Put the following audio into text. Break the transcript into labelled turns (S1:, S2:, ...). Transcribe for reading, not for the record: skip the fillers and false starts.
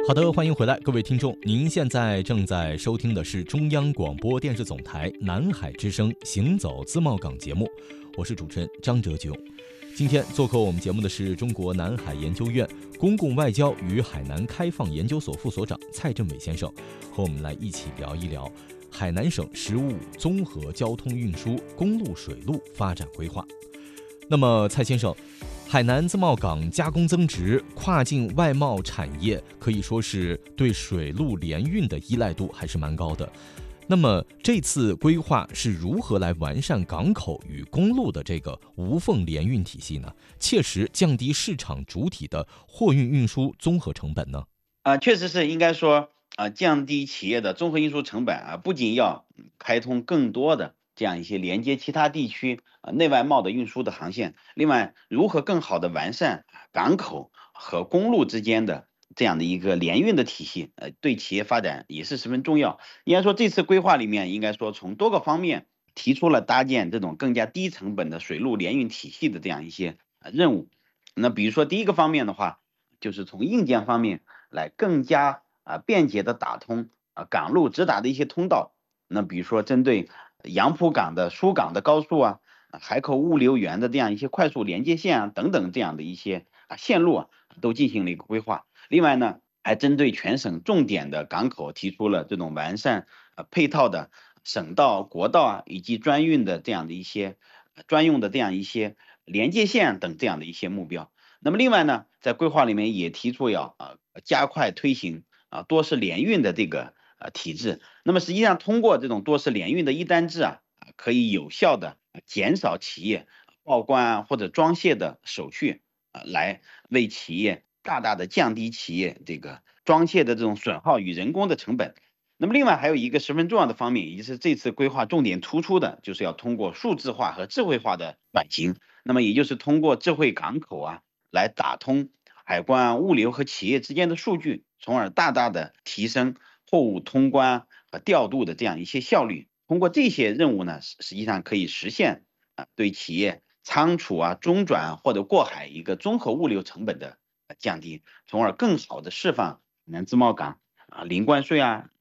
S1: 好的，欢迎回来，各位听众，您现在正在收听的是中央广播电视总台南海之声行走自贸港节目，我是主持人张哲炯。今天做客我们节目的是中国南海研究院公共外交与海南开放研究所副所长蔡振伟先生，和我们来一起聊一聊海南省“十五五”综合交通运输公路水路发展规划。那么蔡先生，海南自贸港加工增值、跨境外贸产业可以说是对水陆联运的依赖度还是蛮高的。那么这次规划是如何来完善港口与公路的这个无缝联运体系呢？切实降低市场主体的货运运输综合成本呢？
S2: 确实是应该说降低企业的综合运输成本不仅要开通更多的这样一些连接其他地区内外贸的运输的航线，另外如何更好的完善港口和公路之间的这样的一个联运的体系，对企业发展也是十分重要。应该说这次规划里面，应该说从多个方面提出了搭建这种更加低成本的水陆联运体系的这样一些任务。那比如说第一个方面的话，就是从硬件方面来更加便捷的打通港路直达的一些通道。那比如说针对杨浦港的疏港的高速海口物流园的这样一些快速连接线等等这样的一些线路都进行了一个规划。另外呢，还针对全省重点的港口提出了这种完善配套的省道、国道以及专运的这样的一些专用的这样一些连接线等这样的一些目标。那么另外呢，在规划里面也提出要加快推行多式联运的这个体制。那么实际上通过这种多式联运的一单制可以有效的减少企业报关或者装卸的手续来为企业大大的降低企业这个装卸的这种损耗与人工的成本。那么另外还有一个十分重要的方面，也就是这次规划重点突出的，就是要通过数字化和智慧化的转型。那么也就是通过智慧港口来打通海关物流和企业之间的数据，从而大大的提升货物通关和调度的这样一些效率。通过这些任务呢，实际上可以实现对企业仓储中转或者过海一个综合物流成本的降低，从而更好的释放海南自贸港零关税